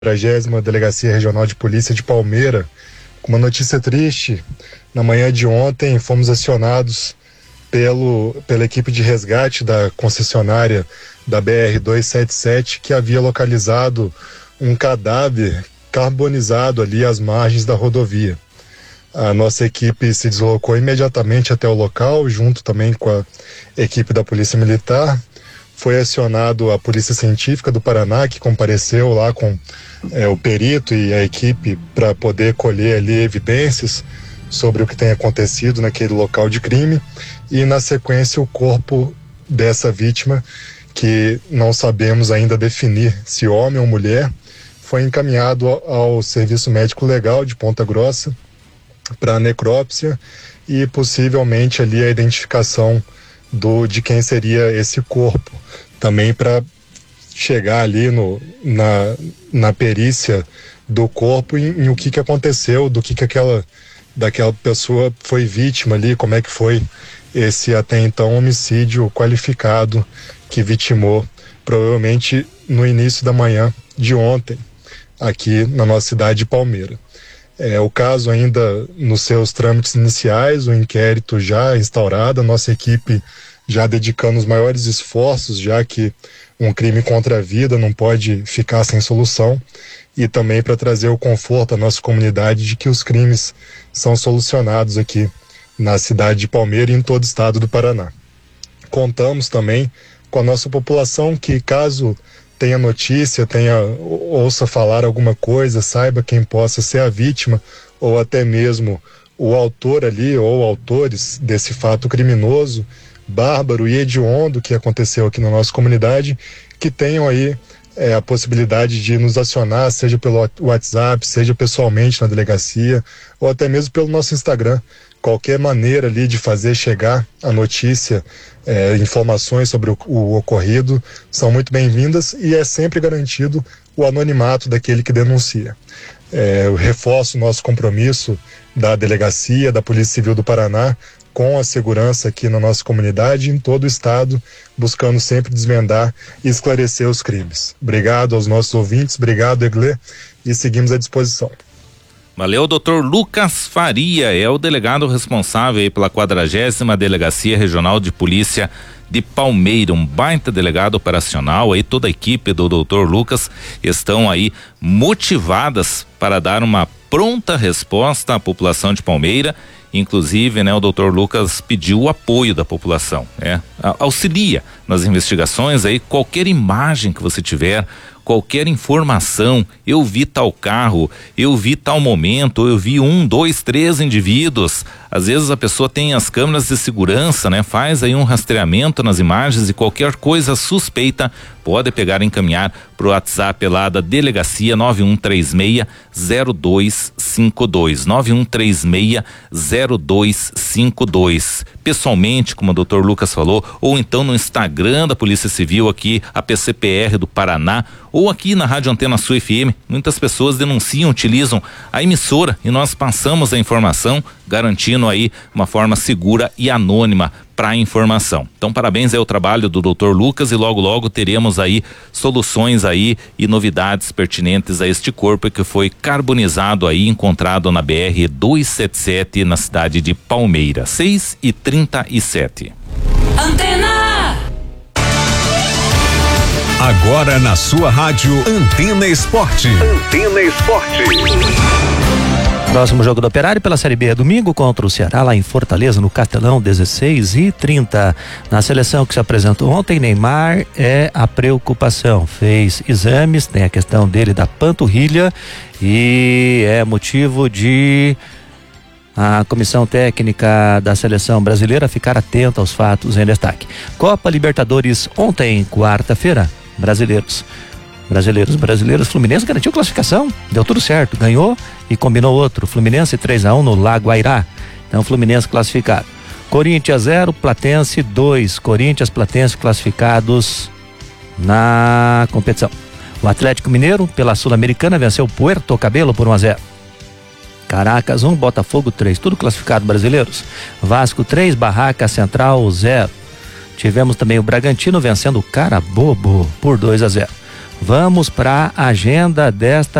40ª Delegacia Regional de Polícia de Palmeira, com uma notícia triste. Na manhã de ontem fomos acionados pela equipe de resgate da concessionária da BR-277, que havia localizado um cadáver carbonizado ali às margens da rodovia. A nossa equipe se deslocou imediatamente até o local, junto também com a equipe da Polícia Militar. Foi acionado a Polícia Científica do Paraná, que compareceu lá com o perito e a equipe para poder colher ali evidências sobre o que tem acontecido naquele local de crime. E na sequência o corpo dessa vítima, que não sabemos ainda definir se homem ou mulher, foi encaminhado ao Serviço Médico Legal de Ponta Grossa para necrópsia e possivelmente ali a identificação de quem seria esse corpo, também para chegar ali na perícia do corpo em o que aconteceu, do que daquela pessoa foi vítima ali, como é que foi esse até então homicídio qualificado que vitimou provavelmente no início da manhã de ontem aqui na nossa cidade de Palmeira. O caso ainda nos seus trâmites iniciais, o inquérito já instaurado, a nossa equipe já dedicando os maiores esforços, já que um crime contra a vida não pode ficar sem solução, e também para trazer o conforto à nossa comunidade de que os crimes são solucionados aqui na cidade de Palmeira e em todo o estado do Paraná. Contamos também com a nossa população que, caso tenha notícia, ouça falar alguma coisa, saiba quem possa ser a vítima ou até mesmo o autor ali ou autores desse fato criminoso, bárbaro e hediondo que aconteceu aqui na nossa comunidade, que tenham aí a possibilidade de nos acionar, seja pelo WhatsApp, seja pessoalmente na delegacia ou até mesmo pelo nosso Instagram. Qualquer maneira ali de fazer chegar a notícia, informações sobre o ocorrido são muito bem-vindas e é sempre garantido o anonimato daquele que denuncia. Eu reforço o nosso compromisso da delegacia, da Polícia Civil do Paraná, com a segurança aqui na nossa comunidade e em todo o estado, buscando sempre desvendar e esclarecer os crimes. Obrigado aos nossos ouvintes, obrigado, Eglê, e seguimos à disposição. Valeu, doutor Lucas Faria, é o delegado responsável aí pela 40ª Delegacia Regional de Polícia de Palmeira, um baita delegado operacional aí, toda a equipe do doutor Lucas estão aí motivadas para dar uma pronta resposta à população de Palmeira. Inclusive, o doutor Lucas pediu o apoio da população, auxilia nas investigações aí, qualquer imagem que você tiver, qualquer informação, eu vi tal carro, eu vi tal momento, eu vi 1, 2, 3 indivíduos. Às vezes a pessoa tem as câmeras de segurança, faz aí um rastreamento nas imagens e qualquer coisa suspeita pode pegar e encaminhar pro WhatsApp lá da delegacia 9136-0252, 9136-0252. Pessoalmente, como o doutor Lucas falou, ou então no Instagram da Polícia Civil aqui, a PCPR do Paraná, ou aqui na Rádio Antena Sul FM, muitas pessoas denunciam, utilizam a emissora e nós passamos a informação, garantindo aí uma forma segura e anônima para a informação. Então, parabéns ao trabalho do Dr. Lucas e logo teremos aí soluções aí e novidades pertinentes a este corpo que foi carbonizado aí, encontrado na BR-277 na cidade de Palmeira. 6h37. Antena! Agora na sua rádio Antena Esporte. Antena Esporte. Próximo jogo do Operário pela Série B é domingo contra o Ceará lá em Fortaleza, no Castelão, 16h30. Na seleção que se apresentou ontem, Neymar é a preocupação. Fez exames, tem a questão dele da panturrilha e é motivo de a comissão técnica da seleção brasileira ficar atenta aos fatos em destaque. Copa Libertadores ontem, quarta-feira, brasileiros, Fluminense garantiu classificação, deu tudo certo, ganhou e combinou outro, Fluminense 3-1 no Lago Airá, então Fluminense classificado. Corinthians 0, Platense 2, Corinthians, Platense classificados na competição. O Atlético Mineiro, pela Sul-Americana, venceu Puerto Cabelo por 1-0. Caracas 1, Botafogo 3, tudo classificado brasileiros. Vasco 3, Barraca Central 0. Tivemos também o Bragantino vencendo o Carabobo por 2-0. Vamos para a agenda desta